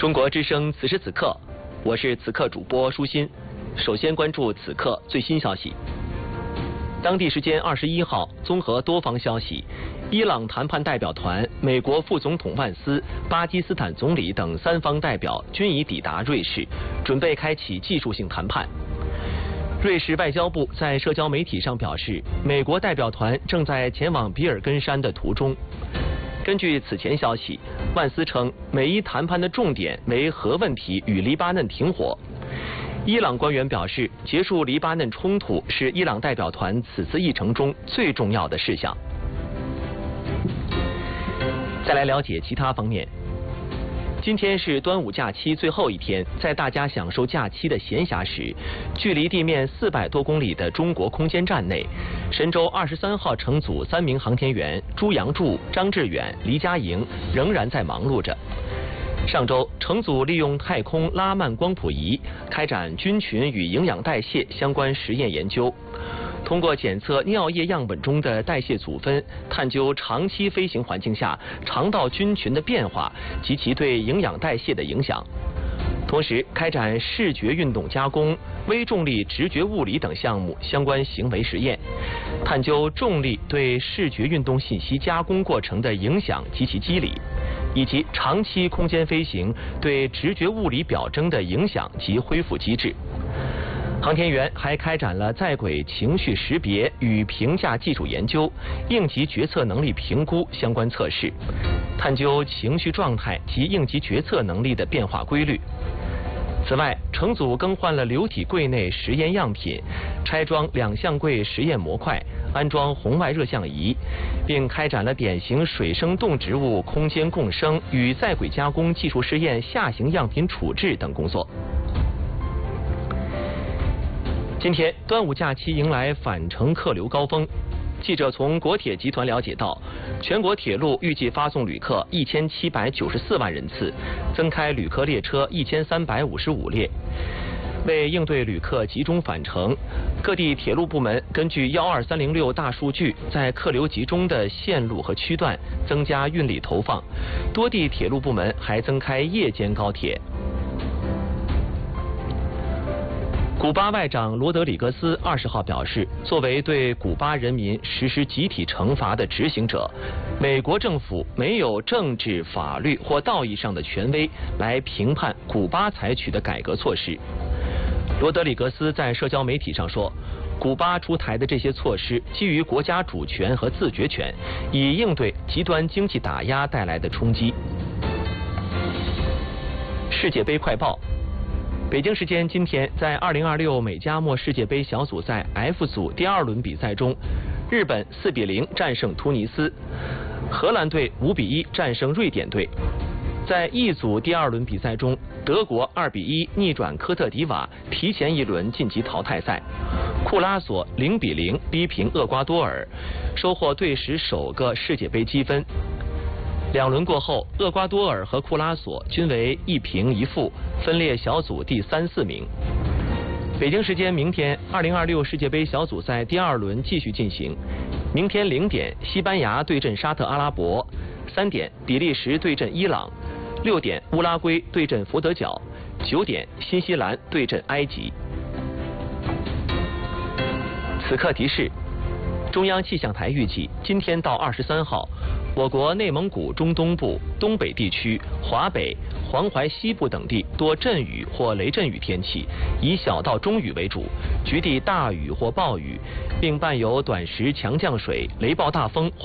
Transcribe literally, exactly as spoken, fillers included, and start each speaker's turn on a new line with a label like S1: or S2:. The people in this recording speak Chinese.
S1: 中国之声此时此刻，我是此刻主播舒心。首先关注此刻最新消息。当地时间二十一号，综合多方消息，伊朗谈判代表团、美国副总统万斯、巴基斯坦总理等三方代表均已抵达瑞士，准备开启技术性谈判。瑞士外交部在社交媒体上表示，美国代表团正在前往比尔根山的途中。根据此前消息，万斯称美伊谈判的重点为核问题与黎巴嫩停火。伊朗官员表示，结束黎巴嫩冲突是伊朗代表团此次议程中最重要的事项。再来了解其他方面。今天是端午假期最后一天，在大家享受假期的闲暇时，距离地面四百多公里的中国空间站内，神舟二十三号乘组三名航天员朱杨柱、张志远、黎佳莹仍然在忙碌着。上周，乘组利用太空拉曼光谱仪开展菌群与营养代谢相关实验研究，通过检测尿液样本中的代谢组分，探究长期飞行环境下肠道菌群的变化及其对营养代谢的影响。同时，开展视觉运动加工、微重力直觉物理等项目相关行为实验，探究重力对视觉运动信息加工过程的影响及其机理，以及长期空间飞行对直觉物理表征的影响及恢复机制。航天员还开展了在轨情绪识别与评价技术研究、应急决策能力评估相关测试，探究情绪状态及应急决策能力的变化规律。此外，乘组更换了流体柜内实验样品，拆装两相柜实验模块，安装红外热像仪，并开展了典型水生动植物空间共生与在轨加工技术试验下行样品处置等工作。今天端午假期迎来返程客流高峰。记者从国铁集团了解到，全国铁路预计发送旅客一千七百九十四万人次，增开旅客列车一千三百五十五列。为应对旅客集中返程，各地铁路部门根据幺二三零六大数据，在客流集中的线路和区段增加运力投放，多地铁路部门还增开夜间高铁。古巴外长罗德里格斯二十号表示，作为对古巴人民实施集体惩罚的执行者，美国政府没有政治、法律或道义上的权威来评判古巴采取的改革措施。罗德里格斯在社交媒体上说，古巴出台的这些措施基于国家主权和自决权，以应对极端经济打压带来的冲击。世界杯快报。北京时间今天，在二零二六美加墨世界杯小组赛 F 组第二轮比赛中，日本四比零战胜突尼斯，荷兰队五比一战胜瑞典队。在 E 组第二轮比赛中，德国二比一逆转科特迪瓦，提前一轮晋级淘汰赛。库拉索零比零逼平厄瓜多尔，收获队史首个世界杯积分。两轮过后，厄瓜多尔和库拉索均为一平一负，分列小组第三四名。北京时间明天，二零二六世界杯小组赛第二轮继续进行。明天零点，西班牙对阵沙特阿拉伯；三点，比利时对阵伊朗；六点，乌拉圭对阵佛得角；九点，新西兰对阵埃及。此刻提示：中央气象台预计，今天到二十三号。我国内蒙古中东部、东北地区、华北、黄淮西部等地多阵雨或雷阵雨天气，以小到中雨为主，局地大雨或暴雨，并伴有短时强降水、雷暴大风。